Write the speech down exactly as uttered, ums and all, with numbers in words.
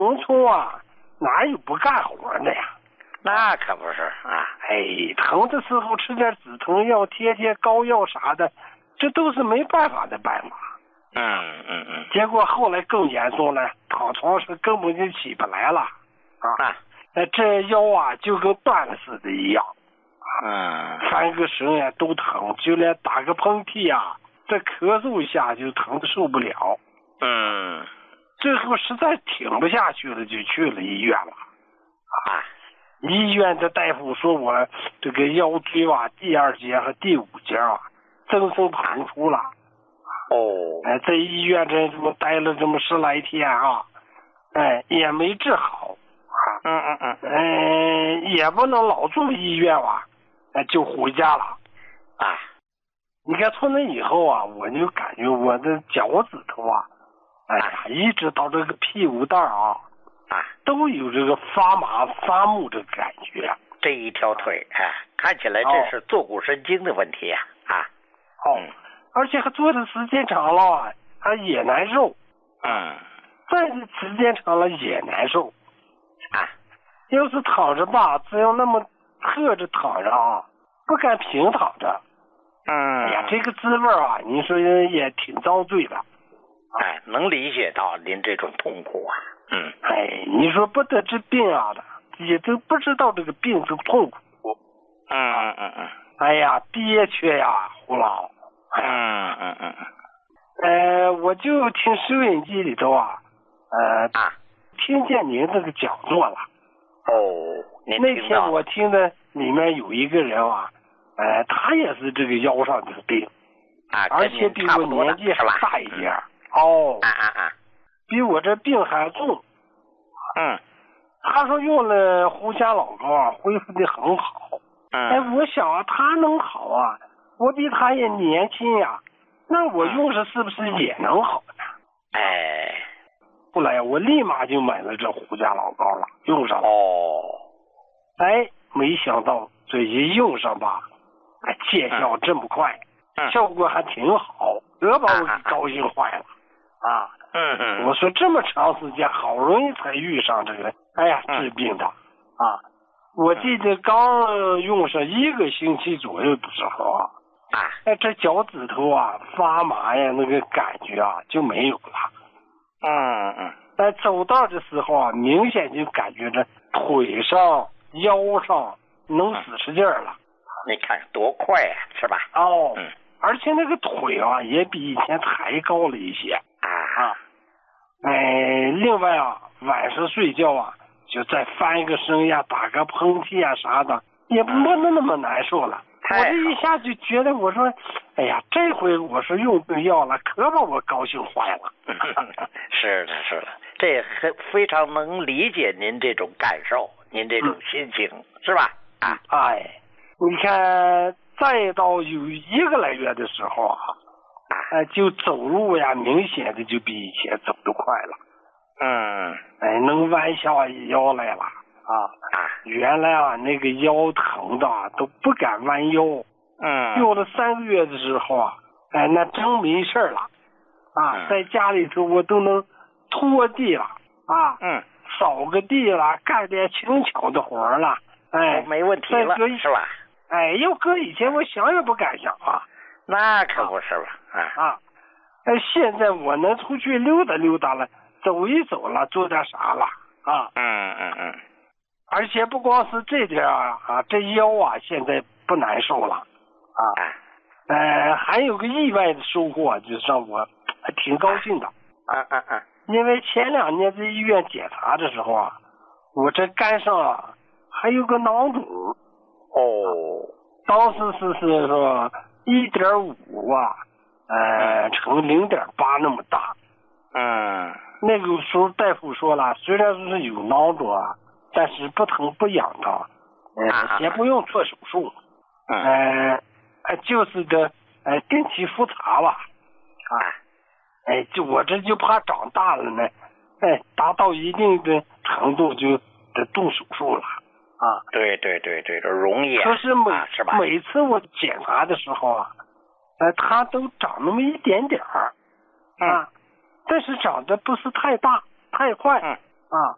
农村啊，哪有不干活的呀？ 那可不是啊！ 哎，疼的时候吃点止疼药，贴贴膏药啥的，这都是没办法的办法。 嗯嗯嗯。 结果后来更严重了，躺床上根本就起不来了啊！ 啊哎，这腰啊就跟断了似的一样。 嗯。 翻个身呀都疼，就连打个喷嚏呀，再咳嗽一下就疼的受不了。 嗯。 最后实在挺不下去了，就去了医院了。 啊。 医院的大夫说我这个腰椎啊第二节和第五节啊增生膨出了。 哦。 哎，在医院这这么待了这么十来天啊，哎也没治好啊。 嗯嗯嗯。 嗯，也不能老住医院吧，哎就回家了。 啊。 你看从那以后啊，我就感觉我的脚趾头啊，哎呀，一直到这个屁股蛋啊。 啊， 都有这个发麻发木的感觉。 这一条腿，哎，看起来这是坐骨神经的问题呀！啊， 哦，嗯、而且还坐的时间长了啊，还也难受。 嗯， 站的时间长了也难受。 啊， 要是躺着吧，只要那么侧着躺着啊，不敢平躺着。 嗯， 哎呀，这个滋味啊，你说也挺遭罪的。 哎，能理解到您这种痛苦啊。嗯， 哎，你说不得治病啊的，也都不知道这个病是痛苦。 嗯嗯嗯嗯。 哎呀，憋屈呀，胡老。 嗯嗯嗯嗯。 呃，我就听收音机里头啊，呃， 啊， 听见您这个讲座了。 哦，您那天我听的里面有一个人啊，呃，他也是这个腰上的病， 啊， 而且比我年纪还大一点。哦。 啊啊啊。 比我这病还重。 嗯。 他说用了胡香老膏啊，恢复的很好。 嗯。 哎，我想啊，他能好啊，我比他也年轻呀、啊，那我用上是不是也能好呢？ 哎， 后来我立马就买了这胡香老膏了，用上了。 哦。 哎，没想到这一用上吧，哎，见效这么快， 嗯、 效果还挺好，这把我给高兴坏了。啊。 嗯嗯。 我说这么长时间，好容易才遇上这个，哎呀，治病的、嗯、啊！我记得刚用上一个星期左右的时候啊， 啊， 哎，这脚趾头啊发麻呀，那个感觉啊就没有了。 嗯嗯。 哎，走道的时候啊，明显就感觉这腿上、腰上能使使劲儿了。 你看多快呀、啊，是吧？ 哦。 嗯。 而且那个腿啊，也比以前抬高了一些。 啊。 哎，另外啊，晚上睡觉啊，就再翻个身呀，打个喷嚏啊啥的，也不那那么难受了。我这一下就觉得，我说，哎呀，这回我是用对药了，可把我高兴坏了。 是的，是的，这很非常能理解您这种感受，您这种心情、嗯、是吧？啊， 哎，你看，再到有一个来月的时候啊。哎，就走路呀，明显的就比以前走得快了。 嗯， 哎，能弯下腰来了啊！啊，原来啊，那个腰疼的都不敢弯腰。 嗯， 用了三个月的时候啊，哎，那真没事了。啊，嗯、在家里头我都能拖地了啊， 嗯， 扫个地了，干点轻巧的活了，哎， 没问题了，是吧？ 哎，要搁以前我想也不敢想啊。 那可不是吧？啊啊！哎，现在我能出去溜达溜达了，走一走了，做点啥了啊？ 嗯嗯嗯。 而且不光是这点啊，啊，这腰啊现在不难受了啊。呃，还有个意外的收获，就是让我还挺高兴的。 啊啊啊！ 因为前两年在医院检查的时候啊，我这肝上啊还有个囊肿。 哦。 当时是是说。一点五啊，呃，乘零点八那么大。 嗯。 那个时候大夫说了，虽然说是有囊肿啊，但是不疼不痒的，呃，也不用做手术。 嗯。 呃，就是的，呃，定期复查吧。啊。哎，就我这就怕长大了呢，哎，达到一定的程度就得动手术了。啊， 对对对对，这容易啊。 可是每、 啊、是吧？ 每次我检查的时候啊，呃，它都长那么一点点儿，啊， 嗯、 但是长得不是太大太快， 嗯、 啊，